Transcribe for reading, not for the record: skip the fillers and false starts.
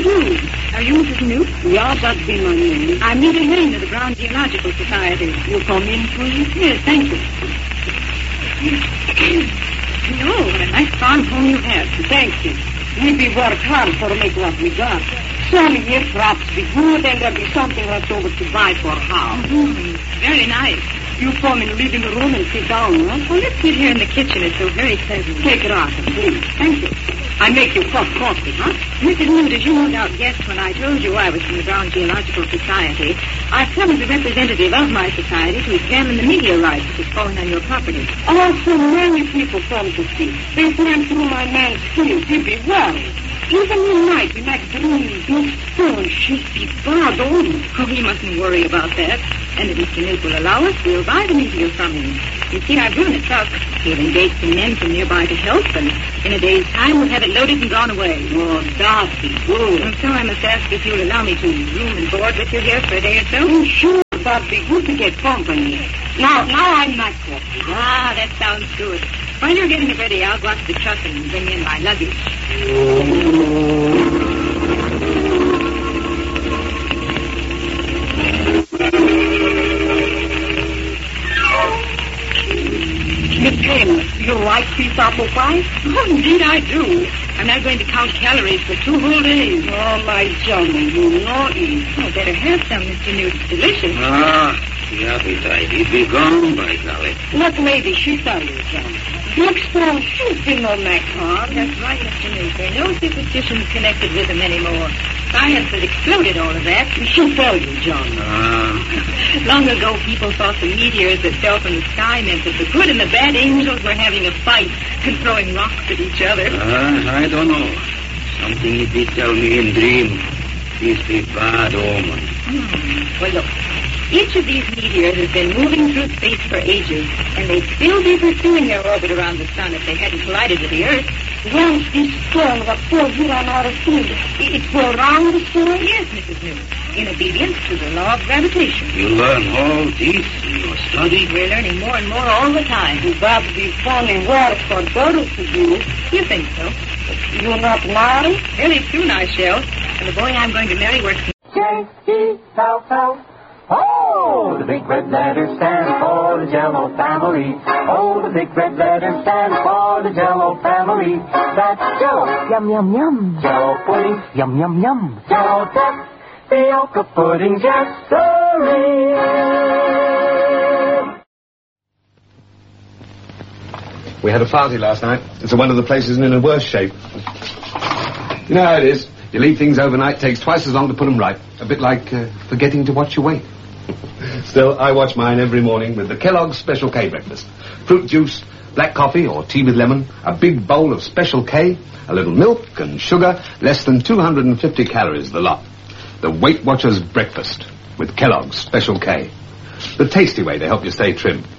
do. Are you Mrs. Newt? Yeah, that be my name. I'm Nita Lane of the Brown Geological Society. You come in, please? Yes, thank you. Oh, what a nice farm home you have. Thank you. We be work hard for make what we got. Some year crops be good and there'll be something left over to buy for a house. Very nice. You come in the living room and sit down, huh? Well, let's sit here in the kitchen. It's so very pleasant. Take it out, please. Thank you. I make you coffee, huh? Mrs. Newt, as you no doubt guessed when I told you I was from the Brown Geological Society, I've come as a representative of my society to examine the meteorite that is falling on your property. Oh, so many people come to see. They went through my man's field. He be well. Even in night, we make dreams, big stones, she'd be bad on. Oh, he mustn't worry about that. And if Mr. Newt will allow us, we'll buy the meteor from him. You see, I've grown it up. We'll engage some men from nearby to help, and in a day's time we'll have it loaded and gone away. Oh, that'd be good. And so I must ask if you'll allow me to room and board with you here for a day or so. Oh, sure, that'd be good to get company. Now I'm not coffee. Ah, that sounds good. While you're getting it ready, I'll go out to the truck and bring in my luggage. Miss Jane, you like these apple pie? Oh, indeed I do. I'm not going to count calories for 2 whole days. Oh, my Johnny, you know eat. Oh, better have some, Mr. Newt. It's delicious. The appetite. It be gone, by golly. What lady, she tell you, John? Blackstone, she's been on that car. That's right, Mr. Newt. There are no superstitions connected with them anymore. Science has exploded all of that. She tell you, John. Long ago, people thought the meteors that fell from the sky meant that the good and the bad angels were having a fight and throwing rocks at each other. I don't know. Something it did tell me in dream. This be bad omen. Well, look. Each of these meteors has been moving through space for ages, and they'd still be pursuing their orbit around the sun if they hadn't collided with the Earth. Once this stone that falls here on our field, it go around the sun? Yes, Mrs. Newt, in obedience to the law of gravitation. You learn all this in your study? We're learning more and more all the time. That'd be funny work for girls to do. You think so? You're not married? Very soon I shall. And the boy I'm going to marry works... J-E-L-L. Oh, the big red letters stand for the Jell-O family. Oh, the big red letters stand for the Jell-O family. That's Jell-O. Yum, yum, yum. Jell-O pudding. Yum, yum, yum. Jell-O tapioca pudding, yes, sirree. We had a party last night. It's one of the places in a worse shape. You know how it is. You leave things overnight, takes twice as long to put them right. A bit like forgetting to watch your weight. Still, I watch mine every morning with the Kellogg's Special K breakfast. Fruit juice, black coffee or tea with lemon, a big bowl of Special K, a little milk and sugar, less than 250 calories the lot. The Weight Watchers breakfast with Kellogg's Special K. The tasty way to help you stay trim.